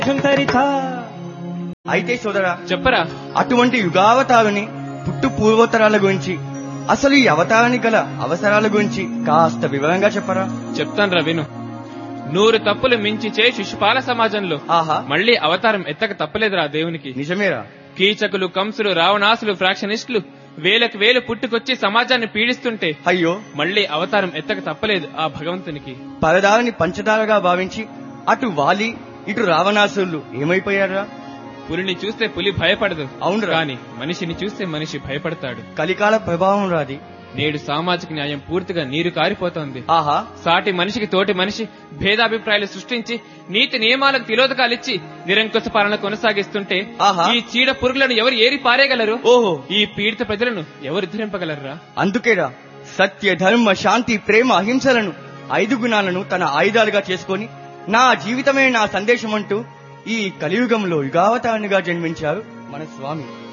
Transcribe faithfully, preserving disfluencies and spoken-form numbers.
అయితే సోదరా చెప్పరా. అటువంటి యుగావతారుని పుట్టు పూర్వోత్తరాల గురించి, అసలు ఈ అవతారానికి గల అవసరాల గురించి కాస్త వివరంగా చెప్పరా. చెప్తాను రా విను. నూరు తప్పులు మించి చే శిశుపాల సమాజంలో ఆహా, మళ్లీ అవతారం ఎత్తక తప్పలేదురా దేవునికి. నిజమేరా. కీచకులు, కంసులు, రావణాసులు, ఫ్రాక్షనిస్టులు వేలకు వేలు పుట్టుకొచ్చి సమాజాన్ని పీడిస్తుంటే అయ్యో, మళ్లీ అవతారం ఎత్తక తప్పలేదు ఆ భగవంతునికి. పరదారిని పంచదారగా భావించి అటు వాలి ఇటు రావణాసురులు ఏమైపోయారా. పులిని చూస్తే పులి భయపడదు, అవును కానీ మనిషిని చూస్తే మనిషి భయపడతాడు. కలికాల ప్రభావం రాది. నేడు సామాజిక న్యాయం పూర్తిగా నీరు కారిపోతోంది. ఆహా, సాటి మనిషికి తోటి మనిషి భేదాభిప్రాయాలు సృష్టించి నీతి నియమాలకు తిలోదకాలిచ్చి నిరంకుశ పాలన కొనసాగిస్తుంటే ఆహా, ఈ చీడ పురుగులను ఎవరు ఏరి పారేయగలరు? ఓహో, ఈ పీడిత ప్రజలను ఎవరు ధరింపగలరా? అందుకేరా సత్య, ధర్మ, శాంతి, ప్రేమ, అహింసలను ఐదు గుణాలను తన ఆయుధాలుగా చేసుకొని నా జీవితమే నా సందేశం అంటూ ఈ కలియుగంలో యుగావతారునిగా జన్మించారు మన స్వామి.